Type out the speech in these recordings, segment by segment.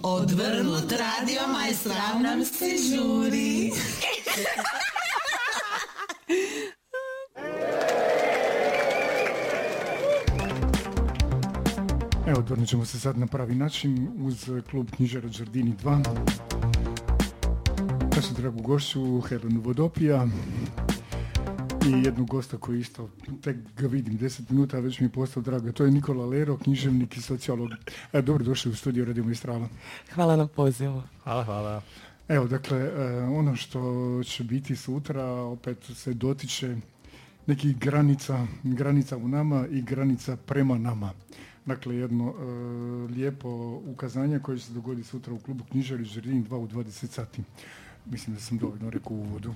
Odvrnut radio majstra nam se žuri. Evo, odvrnut ćemo se sad na pravi način uz klub knjižara Đardini 2. Našu dragu gošću Helenu Vodopija i jednu gosta koji isto, tek ga vidim 10 minuta, već mi je postao draga. To je Nikola Lero, književnik i sociolog. Dobro došli u studio Radio Majstrala. Hvala na pozivu. Hvala. Evo, dakle, ono što će biti sutra opet se dotiče nekih granica u nama i granica prema nama. Dakle, jedno lijepo ukazanje koje će se dogoditi sutra u klubu knjižari Đardini 2 u 20 sati. Mislim da sam dovoljno rekao u uvodu.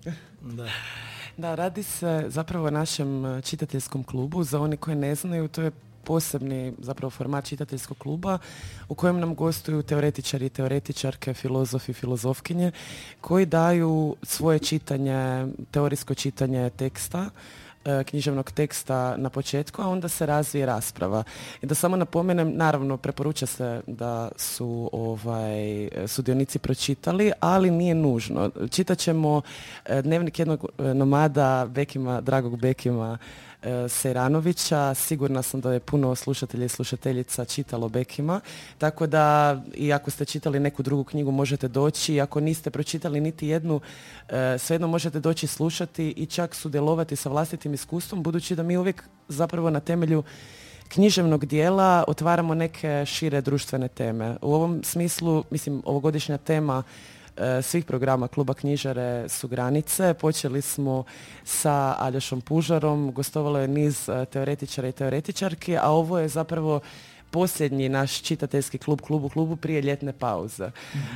Da, radi se zapravo o našem čitateljskom klubu. Za one koje ne znaju, to je posebni zapravo format čitateljskog kluba u kojem nam gostuju teoretičari i teoretičarke, filozofi i filozofkinje koji daju svoje čitanje, teorijsko čitanje teksta, književnog teksta na početku, a onda se razvije rasprava. I da samo napomenem, naravno preporuča se da su sudionici pročitali, ali nije nužno. Čitat ćemo dnevnik jednog nomada dragog Bekima Sejranovića. Sigurna sam da je puno slušatelja i slušateljica čitalo Bekima, tako da i ako ste čitali neku drugu knjigu možete doći, i ako niste pročitali niti jednu, svejedno možete doći slušati i čak sudjelovati sa vlastitim iskustvom, budući da mi uvijek zapravo na temelju književnog dijela otvaramo neke šire društvene teme. U ovom smislu, ovogodišnja tema svih programa Kluba knjižare su granice. Počeli smo sa Aljošom Pužarom, gostovalo je niz teoretičara i teoretičarki, a ovo je zapravo posljednji naš čitateljski klubu prije ljetne pauze.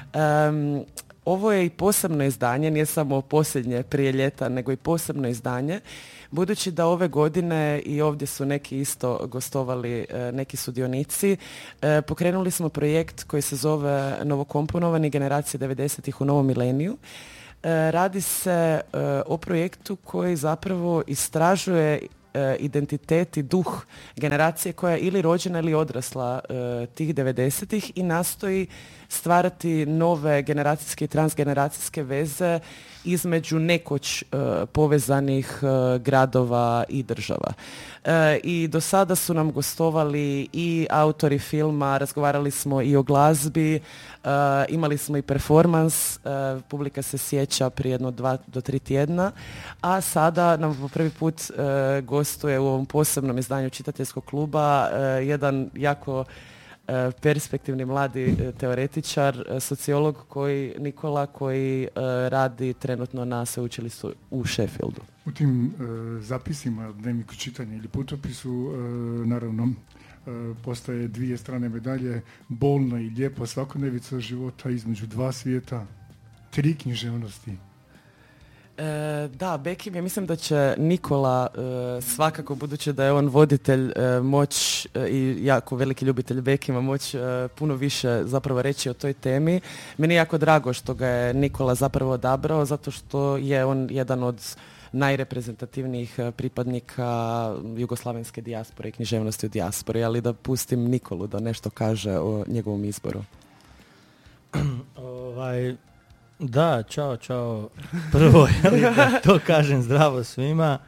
Ovo je i posebno izdanje, nije samo posljednje prije ljeta, nego i posebno izdanje, budući da ove godine, i ovdje su neki isto gostovali, neki sudionici, pokrenuli smo projekt koji se zove Novokomponovani generacije 90-ih u novom mileniju. Radi se o projektu koji zapravo istražuje identitet i duh generacije koja je ili rođena ili odrasla tih 90-ih i nastoji stvarati nove generacijske i transgeneracijske veze između nekoć povezanih gradova i država. I do sada su nam gostovali i autori filma, razgovarali smo i o glazbi, imali smo i performans, publika se sjeća prije jedno 2 do 3 tjedna, a sada nam po prvi put gostuje u ovom posebnom izdanju čitateljskog kluba jedan jako perspektivni mladi teoretičar, sociolog Nikola, koji radi trenutno na sveučilištu u Sheffieldu. U tim zapisima, dnevniku čitanja ili putopisu, naravno, postoje dvije strane medalje, bolna i lijepa svakodnevica života između dva svijeta, 3 književnosti. Da, Bekim, ja mislim da će Nikola svakako, budući da je on voditelj, moć i jako veliki ljubitelj Bekima, moć puno više zapravo reći o toj temi. Meni je jako drago što ga je Nikola zapravo odabrao, zato što je on jedan od najreprezentativnijih pripadnika jugoslavenske dijaspore i književnosti u dijaspori, ali da pustim Nikolu da nešto kaže o njegovom izboru. Da, čao. Prvo, da to kažem, zdravo svima.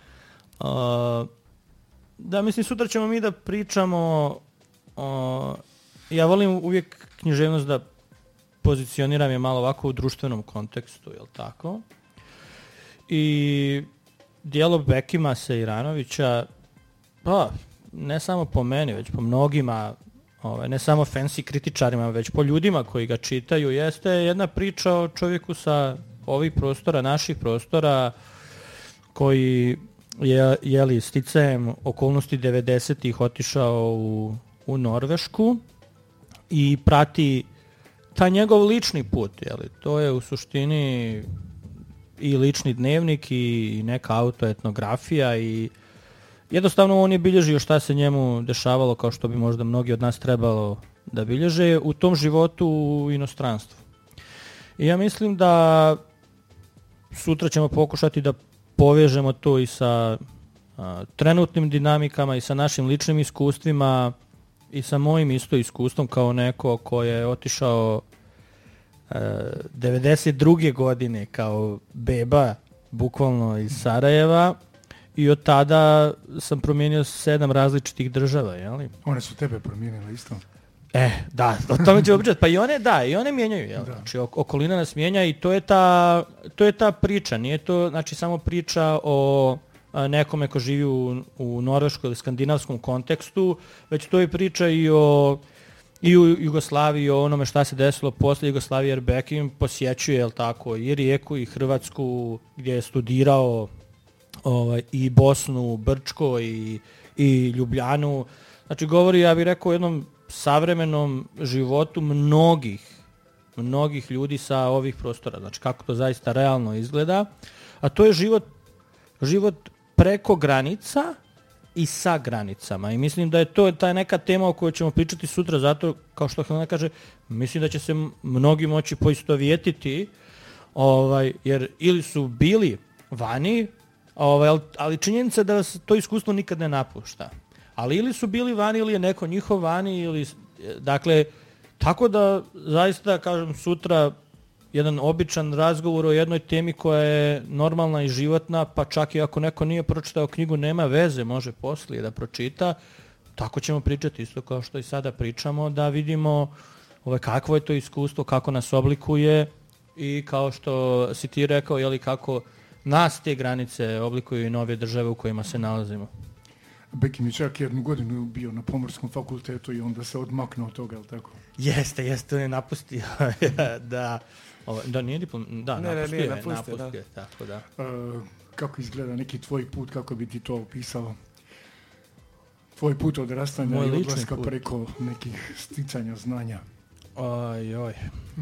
Da, mislim, sutra ćemo mi da pričamo, ja volim uvijek književnost da pozicioniram je malo ovako u društvenom kontekstu, jel tako? I dijelo Bekima Sejranovića, pa, ne samo po meni, već po mnogima, ne samo fancy kritičarima, već po ljudima koji ga čitaju, jeste jedna priča o čovjeku sa ovih prostora, naših prostora, koji je sticajem okolnosti 90-ih otišao u Norvešku i prati taj njegov lični put. To je u suštini i lični dnevnik i neka autoetnografija i jednostavno on je bilježio šta se njemu dešavalo, kao što bi možda mnogi od nas trebalo da bilježe u tom životu u inostranstvu. I ja mislim da sutra ćemo pokušati da povežemo to i sa trenutnim dinamikama i sa našim ličnim iskustvima i sa mojim isto iskustvom kao neko ko je otišao 92. godine kao beba, bukvalno iz Sarajeva, i od tada sam promijenio 7 različitih država, jeli? One su tebe promijenile isto. Da, o tome ćemo pričati. Pa i one mijenjaju, jel? Znači, okolina nas mijenja i to je ta priča. Nije to, znači, samo priča o nekome ko živi u norveškoj ili skandinavskom kontekstu, već to je priča i u Jugoslaviji, o onome šta se desilo posle Jugoslavije, jer Bekim posjećuje, jel tako, i Rijeku i Hrvatsku, gdje je studirao i Bosnu, Brčko i Ljubljanu. Znači, govori, ja bih rekao, o jednom savremenom životu mnogih ljudi sa ovih prostora. Znači, kako to zaista realno izgleda. A to je život preko granica i sa granicama. I mislim da je to ta neka tema o kojoj ćemo pričati sutra, zato, kao što Helena kaže, mislim da će se mnogi moći poistovjetiti, jer ili su bili vani, ali činjenica da vas to iskustvo nikad ne napušta. Ali ili su bili vani, ili je neko njihov vani, dakle, tako da zaista, kažem, sutra jedan običan razgovor o jednoj temi koja je normalna i životna, pa čak i ako neko nije pročitao knjigu, nema veze, može poslije da pročita. Tako ćemo pričati isto kao što i sada pričamo, da vidimo kakvo je to iskustvo, kako nas oblikuje i kao što si ti rekao, jeli, kako nas te granice oblikuju i nove države u kojima se nalazimo. Bekim je čak 1 godinu bio na Pomorskom fakultetu i onda se odmaknuo od toga, je li tako? Jeste, on je napustio. Da, nije diplom, da, napustio je, tako da. Kako izgleda neki tvoj put, kako bi ti to opisao? Tvoj put odrastanja i odlaska preko nekih sticanja znanja. Oj.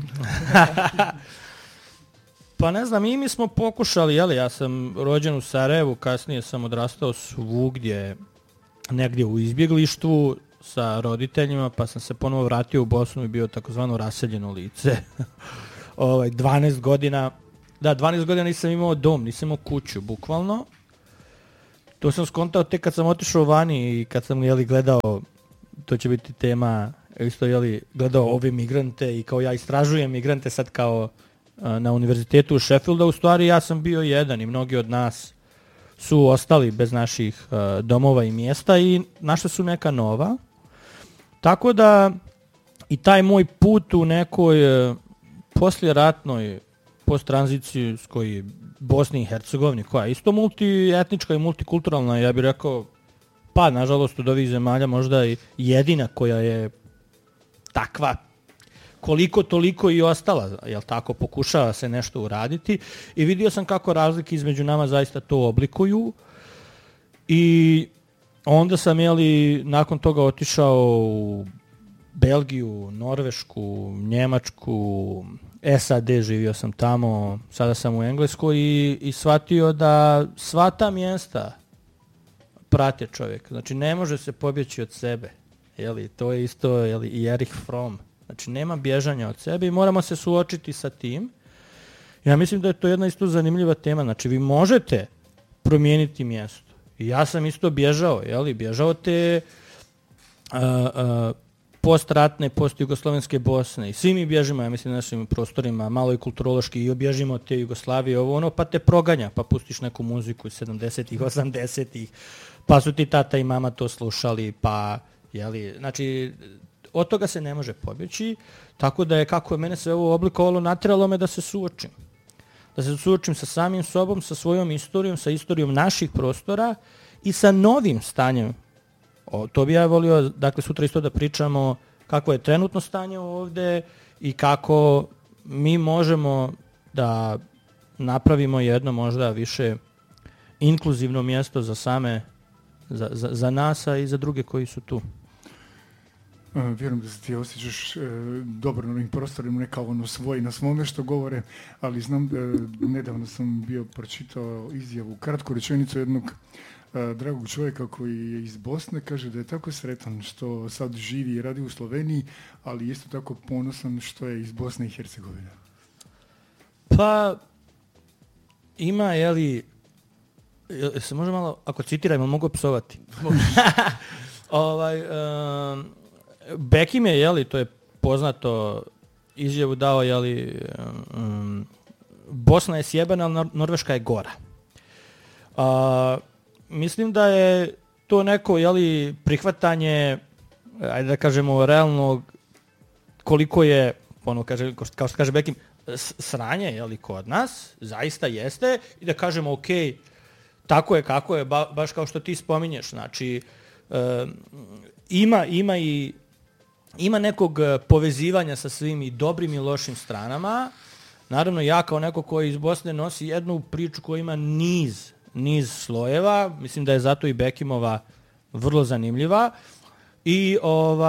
Pa ne znam, i mi smo pokušali, ja sam rođen u Sarajevu, kasnije sam odrastao svugdje, negdje u izbjeglištvu sa roditeljima, pa sam se ponovo vratio u Bosnu i bio takozvano raseljeno lice. 12 godina nisam imao dom, nisam imao kuću, bukvalno. To sam skontao tek kad sam otišao vani i kad sam gledao, to će biti tema, isto gledao ove migrante i kao ja istražujem migrante sad kao na univerzitetu u Sheffielda, u stvari ja sam bio jedan i mnogi od nas su ostali bez naših domova i mjesta i našli su neka nova. Tako da i taj moj put u nekoj posljeratnoj, posttranzicijskoj Bosni i Hercegovini, koja je isto multietnička i multikulturalna, ja bih rekao, pa nažalost od ovih zemalja možda i jedina koja je takva, koliko toliko i ostala, jel tako, pokušava se nešto uraditi i vidio sam kako razlike između nama zaista to oblikuju i onda sam nakon toga otišao u Belgiju, Norvešku, Njemačku, SAD, živio sam tamo, sada sam u Engleskoj i shvatio da sva ta mjesta prate čovjek. Znači ne može se pobjeći od sebe. To je isto i Erich Fromm. Znači nema bježanja od sebe i moramo se suočiti sa tim. Ja mislim da je to jedna isto zanimljiva tema. Znači vi možete promijeniti mjesto. I ja sam isto bježao te postratne, postjugoslovenske Bosne. I svi mi bježimo, ja mislim, na našim prostorima, malo i kulturološki, i obježimo od te Jugoslavije, pa te proganja, pa pustiš neku muziku iz 70-ih, 80-ih, pa su ti tata i mama to slušali, pa, znači, od toga se ne može pobjeći, tako da je, kako je mene sve ovo oblikovalo, natjeralo me da se suočim. Da se suočim sa samim sobom, sa svojom istorijom, sa istorijom naših prostora i sa novim stanjem. To bi ja volio, dakle, sutra isto da pričamo kako je trenutno stanje ovdje i kako mi možemo da napravimo jedno možda više inkluzivno mjesto za same, za nas, a i za druge koji su tu. Vjerujem da se ti osjećaš dobro na ovim prostorima, ne kao svoj na svome što govore, ali znam, nedavno sam bio pročitao izjavu, kratku rečenicu jednog dragog čovjeka koji je iz Bosne, kaže da je tako sretan što sad živi i radi u Sloveniji, ali isto tako ponosan što je iz Bosne i Hercegovine. Pa, ima, se može malo, ako citirajmo, mogu psovati. Bekim je, jeli, to je poznato, izjavu dao, jeli, Bosna je sjebana, ali Norveška je gora. Mislim da je to neko, jeli, prihvatanje, ajde da kažemo, realnog, koliko je, ono kaže, kao što kaže Bekim, sranje, jeli, kod nas, zaista jeste, i da kažemo, ok, tako je kako je, baš kao što ti spominješ, znači, ima nekog povezivanja sa svim i dobrim i lošim stranama. Naravno, ja kao neko koji iz Bosne nosi jednu priču koja ima niz slojeva, mislim da je zato i Bekimova vrlo zanimljiva. I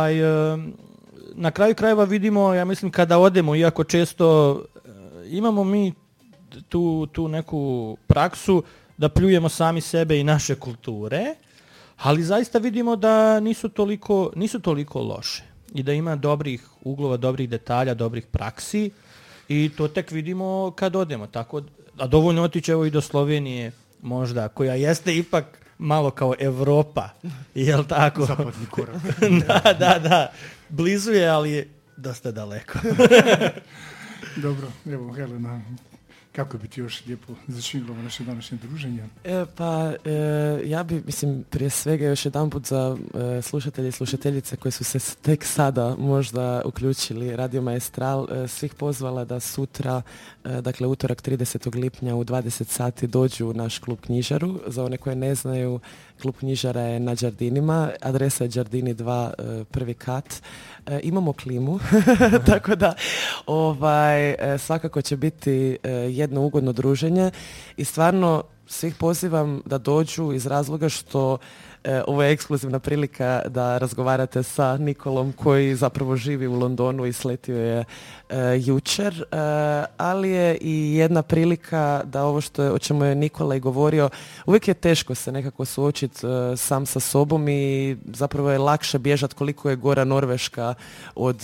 na kraju krajeva vidimo, ja mislim, kada odemo, iako često imamo mi tu neku praksu da pljujemo sami sebe i naše kulture, ali zaista vidimo da nisu toliko loše i da ima dobrih uglova, dobrih detalja, dobrih praksi i to tek vidimo kad odemo. Tako, a dovoljno otići evo i do Slovenije možda, koja jeste ipak malo kao Evropa, jel tako? Zapadni korak. Da. Blizu je, ali je dosta daleko. Dobro, evo Helena, kako bi ti još lijepo začinilo naše današnje druženje? Ja bi, mislim, prije svega još jedanput za slušatelje i slušateljice koji su se tek sada možda uključili Radio Maestral, svih pozvala da sutra, dakle utorak 30. lipnja u 20 sati dođu u naš klub Knjižaru. Za one koje ne znaju, klub Knjižara je na Đardinima, adresa je Đardini 2, prvi kat. Imamo klimu, tako da svakako će biti jedno ugodno druženje i stvarno svih pozivam da dođu iz razloga što ovo je ekskluzivna prilika da razgovarate sa Nikolom koji zapravo živi u Londonu i sletio je jučer, ali je i jedna prilika da ovo o čemu je Nikola i govorio, uvijek je teško se nekako suočiti sam sa sobom i zapravo je lakše bježati koliko je gora Norveška od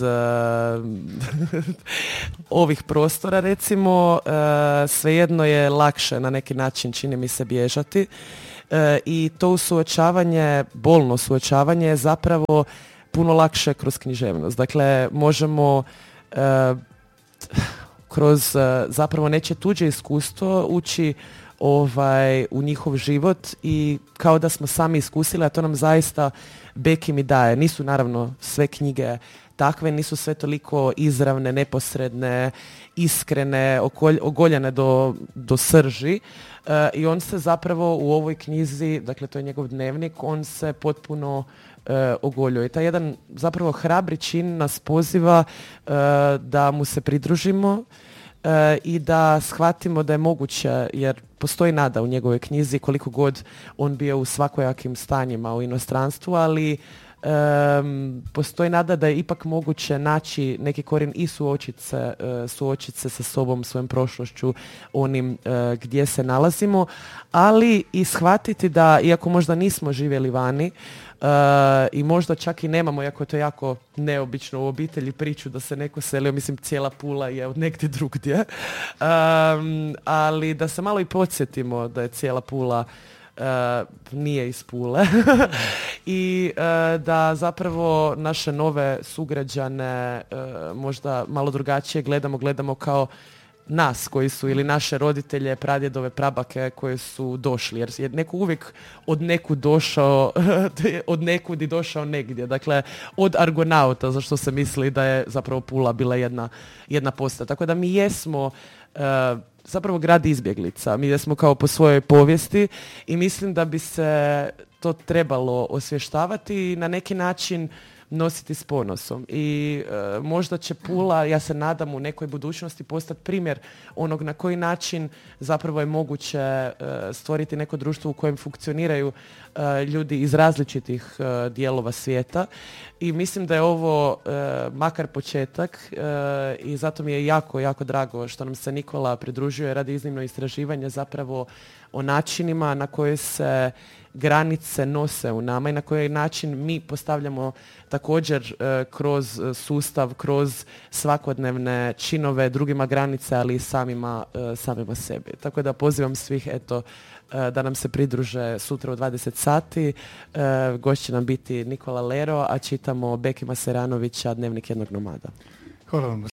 ovih prostora, recimo, svejedno je lakše na neki način, čini mi se, bježati. I to suočavanje, bolno suočavanje je zapravo puno lakše kroz književnost. Dakle, možemo kroz zapravo neće tuđe iskustvo ući u njihov život i kao da smo sami iskusili, a to nam zaista Bekim i daje. Nisu naravno sve knjige takve, nisu sve toliko izravne, neposredne, iskrene, ogoljene do srži. I on se zapravo u ovoj knjizi, dakle to je njegov dnevnik, on se potpuno ogoljuje. I taj jedan zapravo hrabri čin nas poziva da mu se pridružimo i da shvatimo da je moguće, jer postoji nada u njegovoj knjizi koliko god on bio u svakojakim stanjima u inostranstvu, ali postoji nada da je ipak moguće naći neki korijen i suočiti se sa sobom, svojom prošlošću, onim gdje se nalazimo, ali i shvatiti da, iako možda nismo živjeli vani i možda čak i nemamo, iako je to jako neobično u obitelji, priču da se neko selio, mislim cijela Pula je od negdje drugdje, ali da se malo i podsjetimo da je cijela Pula nije iz Pule i da zapravo naše nove sugrađane možda malo drugačije gledamo kao nas koji su, ili naše roditelje, pradjedove, prabake koji su došli, jer je neko uvijek od nekud došao, od nekud i došao negdje. Dakle, od Argonauta, za što se misli da je zapravo Pula bila jedna posta. Tako da mi jesmo zapravo grad izbjeglica. Mi jesmo kao po svojoj povijesti i mislim da bi se to trebalo osvještavati i na neki način nositi s ponosom. I možda će Pula, ja se nadam, u nekoj budućnosti postati primjer onog na koji način zapravo je moguće stvoriti neko društvo u kojem funkcioniraju ljudi iz različitih dijelova svijeta. I mislim da je ovo makar početak i zato mi je jako, jako drago što nam se Nikola pridružuje radi iznimno istraživanja zapravo o načinima na koje se granice nose u nama i na koji način mi postavljamo također kroz sustav, kroz svakodnevne činove drugima granice, ali i samima sebi. Tako da pozivam svih da nam se pridruže sutra u 20 sati. Gost će nam biti Nikola Lero, a čitamo Bekima Seranovića Dnevnik jednog nomada. Hvala vam.